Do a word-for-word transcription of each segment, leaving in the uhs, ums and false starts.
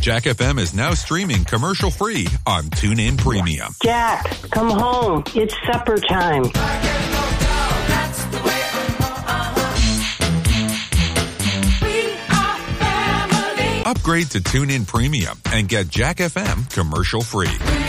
Jack F M is now streaming commercial-free on TuneIn Premium. Jack, come home. It's supper time. Upgrade to TuneIn Premium and get Jack F M commercial-free.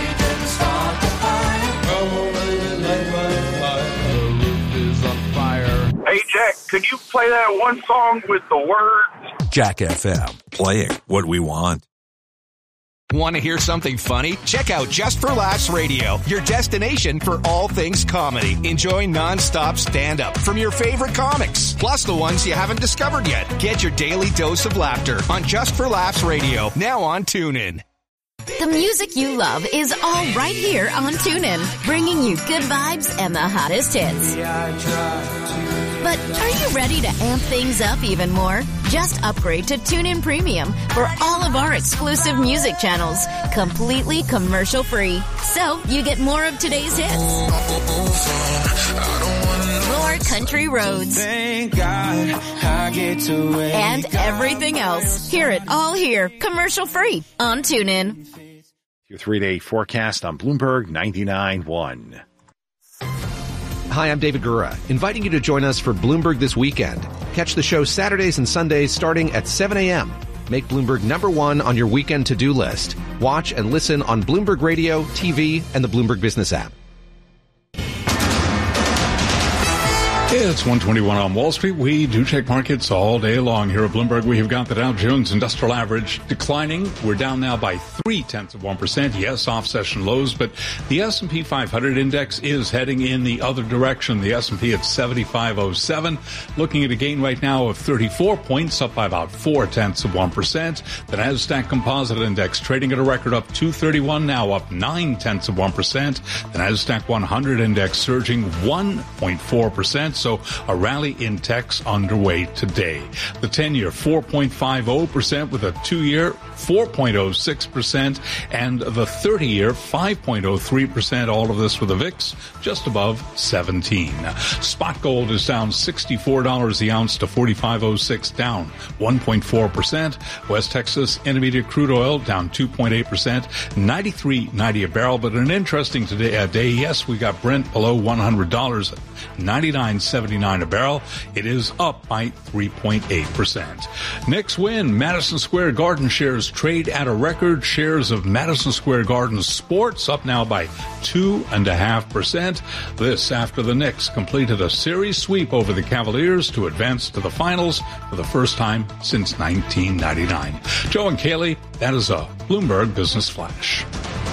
Hey, Jack, could you play that one song with the words? Jack F M, playing what we want. Want to hear something funny? Check out Just for Laughs Radio, your destination for all things comedy. Enjoy non-stop stand-up from your favorite comics, plus the ones you haven't discovered yet. Get your daily dose of laughter on Just for Laughs Radio, now on TuneIn. The music you love is all right here on TuneIn, bringing you good vibes and the hottest hits. But are you ready to amp things up even more? Just upgrade to TuneIn Premium for all of our exclusive music channels, completely commercial-free. So you get more of today's hits, more country roads, Thank God I get to wake and everything else. Hear it all here, commercial-free on TuneIn. Your three-day forecast on Bloomberg ninety-nine point one. Hi, I'm David Gura, inviting you to join us for Bloomberg This Weekend. Catch the show Saturdays and Sundays starting at seven a.m. Make Bloomberg number one on your weekend to-do list. Watch and listen on Bloomberg Radio, T V, and the Bloomberg Business app. It's one twenty-one on Wall Street. We do check markets all day long here at Bloomberg. We have got the Dow Jones Industrial Average declining. We're down now by three tenths of one percent. Yes, off session lows, but the S and P five hundred index is heading in the other direction. The S and P at seventy-five oh seven, looking at a gain right now of thirty-four points, up by about four tenths of one percent. The Nasdaq Composite Index trading at a record up two thirty-one, now up nine tenths of one percent. The Nasdaq one hundred Index surging one point four percent. So a rally in techs underway today. The ten-year four point five oh percent with a two-year four point oh six percent and the thirty-year five point oh three percent. All of this with a V I X just above seventeen. Spot gold is down sixty-four dollars the ounce to forty-five oh six, down one point four percent. West Texas Intermediate crude oil down two point eight percent, ninety-three ninety a barrel. But an interesting today, uh, day, yes, we got Brent below one hundred dollars, ninety-nine seventy-nine a barrel. It is up by three point eight percent. Next win, Madison Square Garden shares trade at a record. Shares of Madison Square Garden Sports up now by two point five percent. This after the Knicks completed a series sweep over the Cavaliers to advance to the finals for the first time since nineteen ninety-nine. Joe and Kaylee, that is a Bloomberg Business Flash.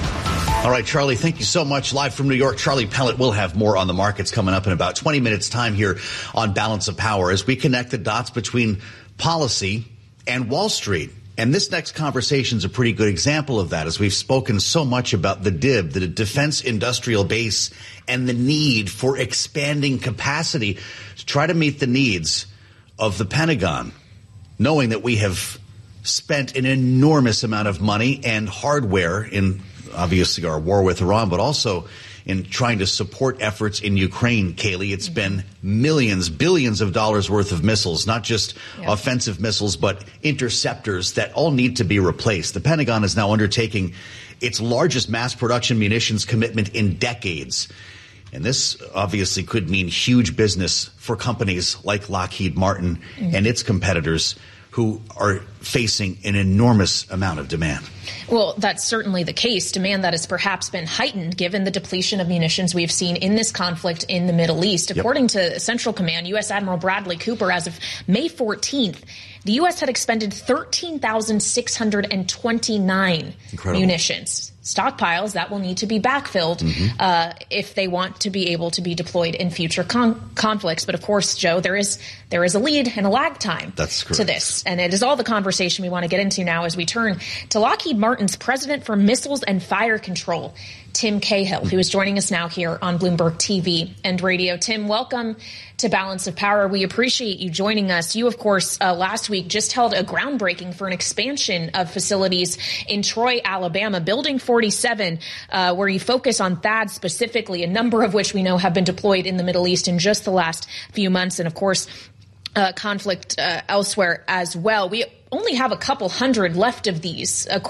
All right, Charlie, thank you so much. Live from New York, Charlie Pellet will have more on the markets coming up in about twenty minutes' time here on Balance of Power as we connect the dots between policy and Wall Street. And this next conversation is a pretty good example of that, as we've spoken so much about the D I B, the Defense Industrial Base, and the need for expanding capacity to try to meet the needs of the Pentagon, knowing that we have spent an enormous amount of money and hardware in obviously our war with Iran, but also in trying to support efforts in Ukraine, Kaylee. It's been millions, billions of dollars worth of missiles, not just yeah. offensive missiles, but interceptors that all need to be replaced. The Pentagon is now undertaking its largest mass production munitions commitment in decades. And this obviously could mean huge business for companies like Lockheed Martin mm-hmm. and its competitors, who are facing an enormous amount of demand. Well, that's certainly the case. Demand that has perhaps been heightened given the depletion of munitions we've seen in this conflict in the Middle East. Yep. According to Central Command, U S Admiral Bradley Cooper, as of May fourteenth, the U S had expended thirteen thousand six hundred twenty-nine Incredible. munitions. Stockpiles that will need to be backfilled mm-hmm. uh, if they want to be able to be deployed in future con- conflicts. But of course, Joe, there is there is a lead and a lag time That's to this. And it is all the conversation we want to get into now as we turn to Lockheed Martin's president for Missiles and Fire Control, Tim Cahill, who is joining us now here on Bloomberg T V and radio. Tim, welcome to Balance of Power. We appreciate you joining us. You, of course, uh, last week just held a groundbreaking for an expansion of facilities in Troy, Alabama, Building forty-seven, uh, where you focus on THAAD specifically, a number of which we know have been deployed in the Middle East in just the last few months. And, of course, uh, conflict uh, elsewhere as well. We only have a couple hundred left of these,